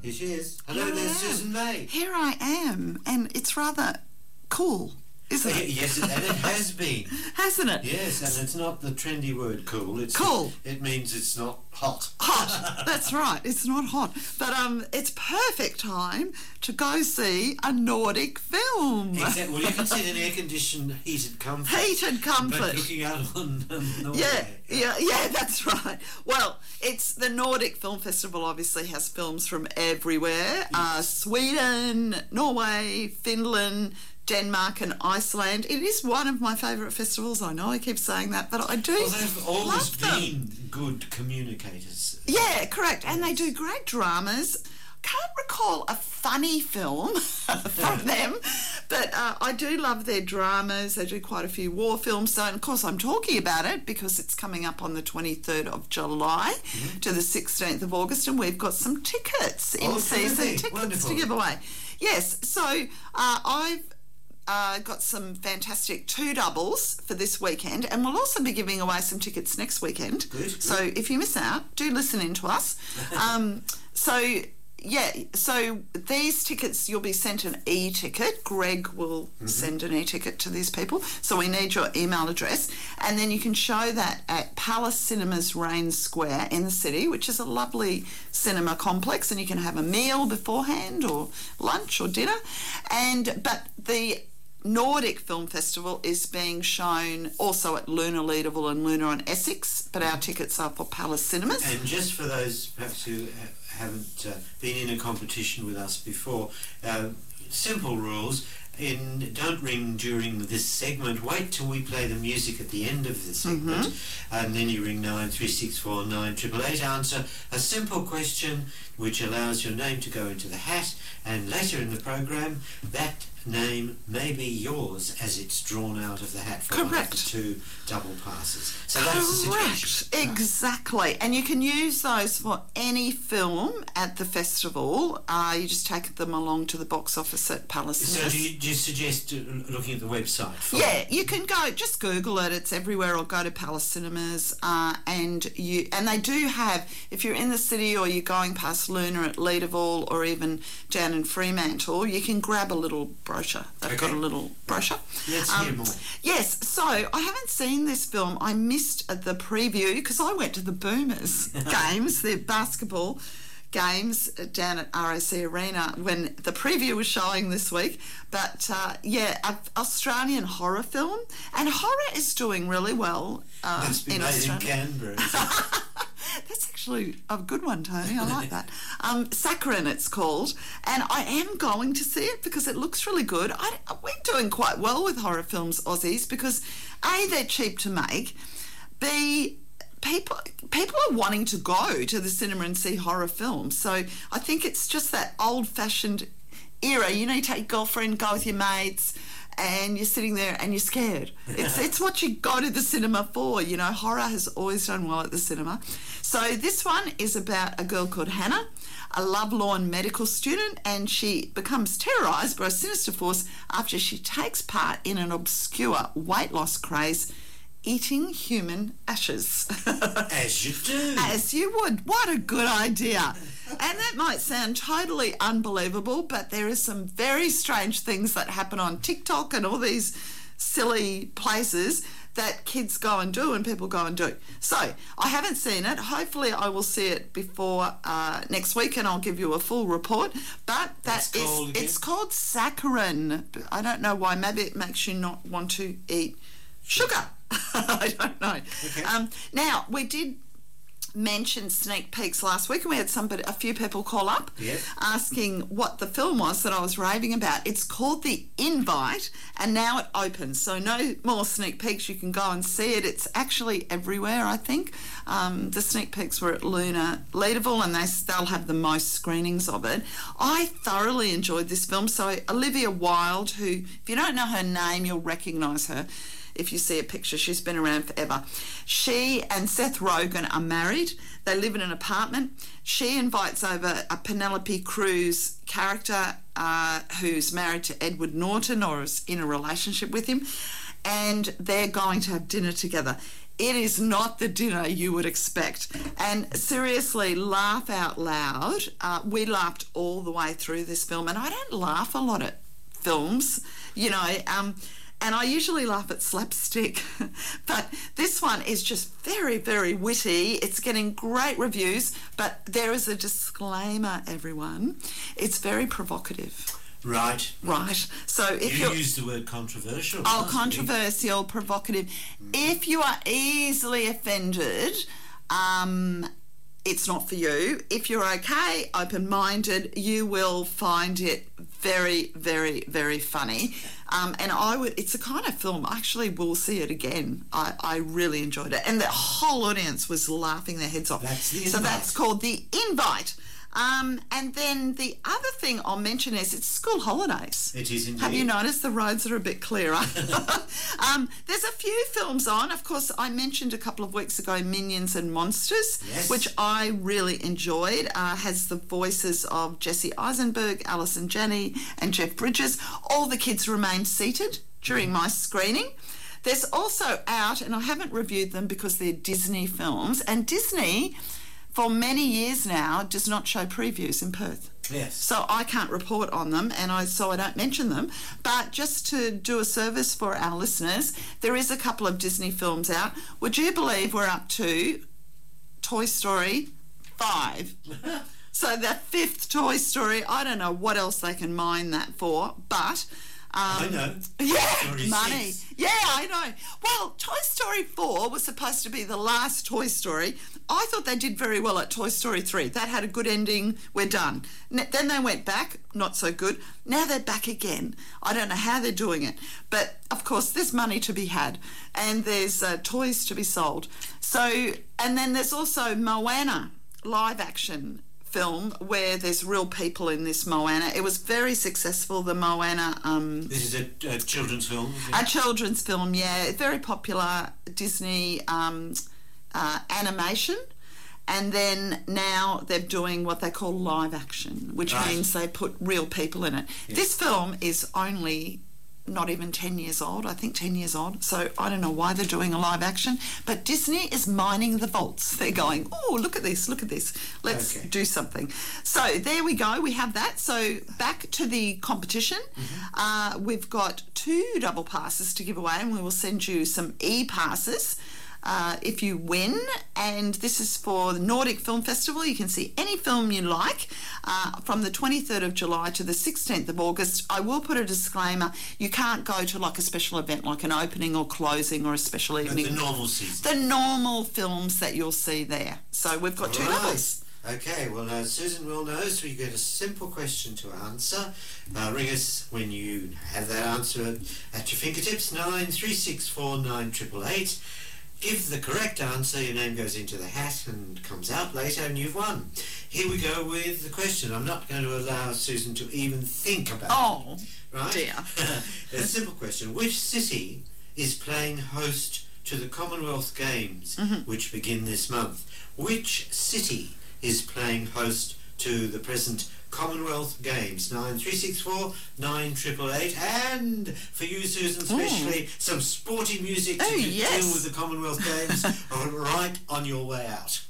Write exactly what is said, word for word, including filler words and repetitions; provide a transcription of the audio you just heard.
Here she is. Hello Here there, I am. Susan May. Here I am, and it's rather cool, isn't it? Yes, and it has been. Hasn't it? Yes, and it's not the trendy word cool. It's Cool. It means it's not hot. Hot. That's right. It's not hot, but um, it's perfect time to go see a Nordic film. Exactly. Well, you can sit in air-conditioned, heated comfort. Heated comfort. But looking out on um, Norway. Yeah, yeah, yeah, that's right. Well, it's the Nordic Film Festival obviously has films from everywhere. Uh, Sweden, Norway, Finland, Denmark and Iceland. It is one of my favourite festivals. I know I keep saying that, but I do Well, they've always love them. been good communicators. Yeah, correct. And they do great dramas. Can't recall a funny film from them, but uh, I do love their dramas. They do quite a few war films. So, and of course, I'm talking about it because it's coming up on the twenty-third of July mm-hmm. to the sixteenth of August, and we've got some tickets, in oh, season tickets Wonderful. to give away. Yes, so uh, I've Uh, got some fantastic two doubles for this weekend, and we'll also be giving away some tickets next weekend. Good, so good. if you miss out, do listen in to us. um, so yeah, so these tickets, you'll be sent an e-ticket. Greg will mm-hmm. send an e-ticket to these people. So we need your email address, and then you can show that at Palace Cinemas Rain Square in the city, which is a lovely cinema complex, and you can have a meal beforehand or lunch or dinner. And but the Nordic Film Festival is being shown also at Luna Leederville and Luna on Essex, but our tickets are for Palace Cinemas. And just for those perhaps who haven't uh, been in a competition with us before, uh, simple rules. In don't ring during this segment. Wait till we play the music at the end of the segment, mm-hmm. and then you ring nine three six four nine triple eight. Answer a simple question which allows your name to go into the hat, and later in the program that name may be yours as it's drawn out of the hat for Correct. one of the two double passes. So Correct. that's the situation. Exactly. And you can use those for any film at the festival. Uh, you just take them along to the box office at Palace Cinemas. So do you, do you suggest uh, looking at the website? For yeah, you can go, just Google it, it's everywhere, or go to Palace Cinemas, uh, and you and they do have, if you're in the city or you're going past Luna at Leederville or even down in Fremantle, you can grab a little brochure. They've okay. got a little brochure. Let's um, hear more. Yes, so I haven't seen this film. I missed the preview because I went to the Boomers games, the basketball games down at R A C Arena when the preview was showing this week. But uh, yeah, an Australian horror film, and horror is doing really well uh, Must be in made Australia. in Canberra. That's actually a good one, Tony. I like that. Um, Saccharin, it's called, and I am going to see it because it looks really good. I, we're doing quite well with horror films, Aussies, because A, they're cheap to make, B, people people are wanting to go to the cinema and see horror films. So I think it's just that old-fashioned era. You know, you take your girlfriend, go with your mates, and you're sitting there and you're scared. It's it's what you go to the cinema for. You know, horror has always done well at the cinema. So this one is about a girl called Hannah, a lovelorn medical student, and she becomes terrorised by a sinister force after she takes part in an obscure weight loss craze, eating human ashes. As you do. As you would. What a good idea. And that might sound totally unbelievable, but there are some very strange things that happen on TikTok and all these silly places that kids go and do and people go and do. So I haven't seen it. Hopefully I will see it before uh, next week, and I'll give you a full report. But that That's is called again? it's called Saccharin. I don't know why. Maybe it makes you not want to eat sugar. I don't know. Okay. Um, now, we did mention sneak peeks last week, and we had somebody, a few people call up Yes. asking what the film was that I was raving about. It's called The Invite, and now it opens, so no more sneak peeks. You can go and see it. It's actually everywhere, I think. Um, the sneak peeks were at Luna Leederville, and they, they'll have the most screenings of it. I thoroughly enjoyed this film. So Olivia Wilde, who, if you don't know her name, you'll recognise her if you see a picture. She's been around forever. She and Seth Rogen are married. They live in an apartment. She invites over a Penelope Cruz character uh, who's married to Edward Norton or is in a relationship with him, and they're going to have dinner together. it is not the dinner you would expect. And seriously, laugh out loud. Uh, we laughed all the way through this film, and I don't laugh a lot at films, you know, um, and I usually laugh at slapstick, but this one is just very, very witty. It's getting great reviews, but there is a disclaimer, everyone. It's very provocative. Right. Right. So if you you use the word controversial. Oh, last controversial, week. provocative. Mm. If you are easily offended, um, it's not for you. If you're okay, open-minded, you will find it very, very, very funny. Um, and I would, it's a kind of film, I actually will see it again. I, I really enjoyed it. And the whole audience was laughing their heads off. That's The So Invite. that's called The Invite. Um, and then the other thing I'll mention is it's school holidays. It is indeed. Have you noticed the roads are a bit clearer? um, there's a few films on. Of course, I mentioned a couple of weeks ago Minions and Monsters, Yes. which I really enjoyed. Uh, has the voices of Jesse Eisenberg, Alison Janney and Jeff Bridges. All the kids remained seated during my screening. There's also out, and I haven't reviewed them because they're Disney films, and Disney, for many years now, does not show previews in Perth. Yes. So I can't report on them, and I so I don't mention them. But just to do a service for our listeners, there is a couple of Disney films out. Would you believe we're up to Toy Story five? So the fifth Toy Story, I don't know what else they can mine that for, but... Um, I know. Yeah, Story money. six. Yeah, I know. Well, Toy Story four was supposed to be the last Toy Story. I thought they did very well at Toy Story three. That had a good ending. We're done. N- then they went back. Not so good. Now they're back again. I don't know how they're doing it. But, of course, there's money to be had. And there's uh, toys to be sold. So, and then there's also Moana, live action film where there's real people in this Moana. It was very successful, the Moana. Um, This is a, a children's film. isn't a it? children's film, yeah, very popular Disney um, uh, animation. And then now they're doing what they call live action, which Right. means they put real people in it. Yes. This film is only not even ten years old, I think ten years old, so I don't know why they're doing a live action, but Disney is mining the vaults. They're going, oh, look at this, look at this, let's Okay. do something. So there we go, we have that. So back to the competition. Mm-hmm. Uh, we've got two double passes to give away, and we will send you some e-passes uh, if you win. And this is for the Nordic Film Festival. You can see any film you like uh, from the twenty-third of July to the sixteenth of August. I will put a disclaimer, you can't go to like a special event like an opening or closing or a special But evening. the normal season. The normal films that you'll see there. So we've got two Right. doubles. Okay, well, uh, Susan will know, so you get a simple question to answer. Uh, ring us when you have that answer at, at your fingertips, nine three six four nine eight eight eight. Give the correct answer, your name goes into the hat and comes out later, and you've won. Here we go with the question. I'm not going to allow Susan to even think about Oh, it. Right? dear. A simple question. Which city is playing host to the Commonwealth Games, Mm-hmm. which begin this month? Which city is playing host to the present Commonwealth Games? nine three six four nine eight eight eight. And for you, Susan, especially, some sporty music to Oh, deal yes. with the Commonwealth Games right on your way out.